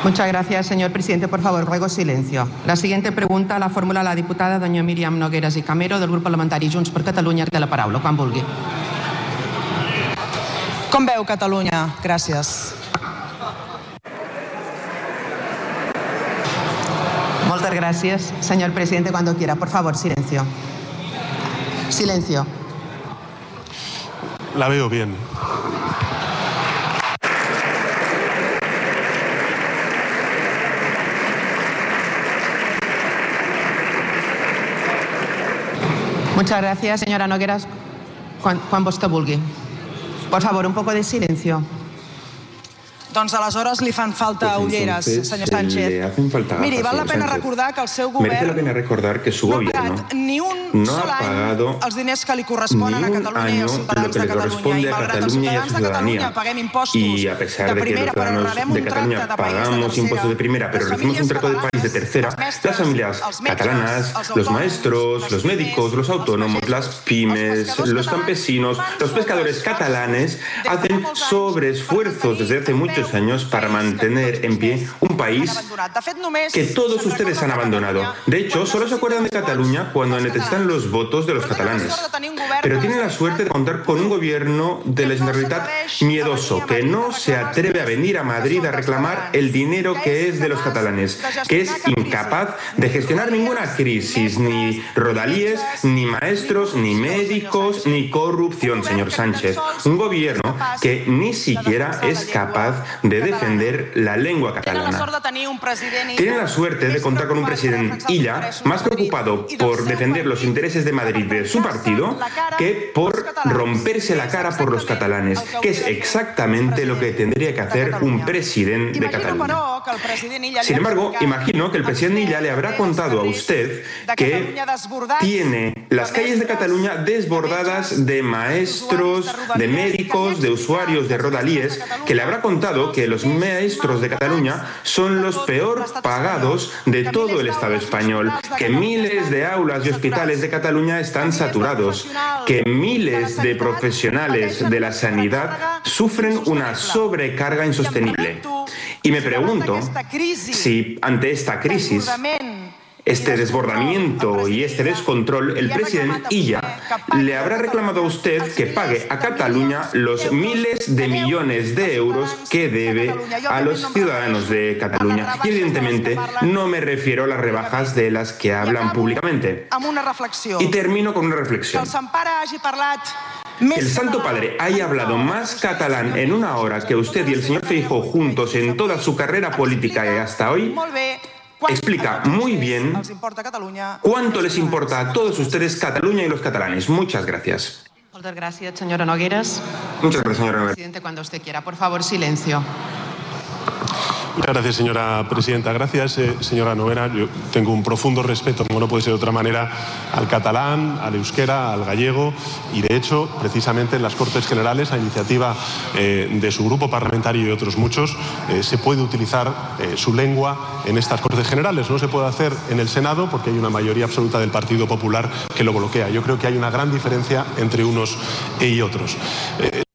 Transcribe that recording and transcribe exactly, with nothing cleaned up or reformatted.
Muchas gracias, señor presidente. Por favor, ruego silencio. La siguiente pregunta la formula la diputada doña Míriam Nogueras i Camero del grup parlamentari Junts per Catalunya. Té la paraula, quan vulgui. Com veu Catalunya? Gràcies. Muchas gracias, señor presidente. Cuando quiera, por favor, silencio. Silencio. La veo bien. Muchas gracias, señora Nogueras. Quan, quan vostè vulgui. Por favor, un poco de silencio. Doncs aleshores li fan falta pues ulleres, entonces, senyor Sánchez. le hacen falta gafas, Miri, val la señor pena Sánchez. recordar que el seu Merece la govern pena recordar que su no ha gobierno pagat ni un no sol ha any pagado els diners que li ni corresponen a un Catalunya i año als lo ciutadans que de le Catalunya. I corresponde a malgrat els Cataluña y a su ciutadans de Catalunya ciudadanía. paguem impostos Y a pesar de de que los primera, però ciudadanos rebem de un tracte Cataluña de país de pagamos tercera, impuestos de primera, pero les recibimos un famílies trato de país de catalanes, tercera, els mestres, las familias els metges, catalanas, els los autònoms, maestros, les los pimes, médicos, los els autónomos, pagesos, las pymes, els pescadors los catalans campesinos, fan los pescadores sobreesforços catalanes des de fa hacen molts anys sobreesfuerzos desde hace muchos años para mantener en pie un país que todos ustedes han abandonado. De hecho, solo se acuerdan de Cataluña cuando necesitan los votos de los catalanes. Pero tienen la suerte de contar con un gobierno de la Generalitat miedoso, que no se atreve a venir a Madrid a reclamar el dinero que es de los catalanes, que es incapaz de gestionar ninguna crisis, ni rodalíes, ni maestros, ni médicos, ni corrupción, señor Sánchez. Un gobierno que ni siquiera es capaz de defender la lengua catalana. Tienen la suerte de contar con un presidente Illa más preocupado por defender los intereses de Madrid de su partido que por romperse la cara por los catalanes, que es exactamente lo que tendría que hacer un presidente de Cataluña. Sin embargo, imagino que el presidente Illa le habrá contado a usted que tiene las calles de Cataluña desbordadas de maestros, de médicos, de usuarios de rodalíes, que le habrá contado que los maestros de Cataluña son los peor pagados de todo el Estado español, que miles de aulas y hospitales de Cataluña están saturados, que miles de profesionales de la sanidad sufren una sobrecarga insostenible. Y me pregunto si ante esta crisis, este desbordamiento y este descontrol, el presidente Illa le habrá reclamado a usted que pague a Cataluña los miles de millones de euros que debe a los ciudadanos de Cataluña. Y evidentemente no me refiero a las rebajas de las que hablan públicamente. Y termino con una reflexión. Que el Santo Padre haya hablado más catalán en una hora que usted y el señor Feijóo juntos en toda su carrera política y hasta hoy explica muy bien cuánto les importa a todos ustedes Cataluña y los catalanes. Muchas gracias. Muchas gracias, señora Nogueras. Muchas gracias, señora Nogueras. Presidente, cuando usted quiera, por favor, silencio. Muchas gracias, señora presidenta. Gracias, eh, señora Noguera. Yo tengo un profundo respeto, como no puede ser de otra manera, al catalán, al euskera, al gallego y, de hecho, precisamente en las Cortes Generales, a iniciativa eh, de su grupo parlamentario y de otros muchos, eh, se puede utilizar eh, su lengua en estas Cortes Generales. No se puede hacer en el Senado porque hay una mayoría absoluta del Partido Popular que lo bloquea. Yo creo que hay una gran diferencia entre unos y otros. Eh,